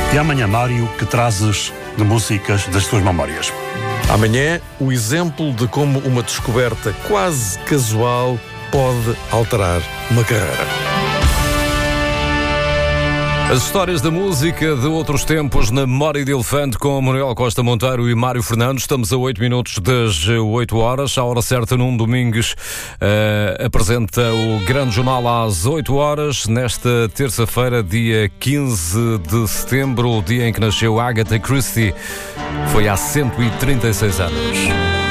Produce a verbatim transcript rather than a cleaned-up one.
E amanhã, Mário, que trazes de músicas das tuas memórias? Amanhã, o exemplo de como uma descoberta quase casual pode alterar uma carreira. As histórias da música de outros tempos na Memória de Elefante com Manuel Costa Monteiro e Mário Fernandes. Estamos a oito minutos das oito horas, à hora certa num Domingos. Uh, apresenta o Grande Jornal às oito horas, nesta terça-feira, dia quinze de setembro, o dia em que nasceu Agatha Christie. Foi há cento e trinta e seis anos.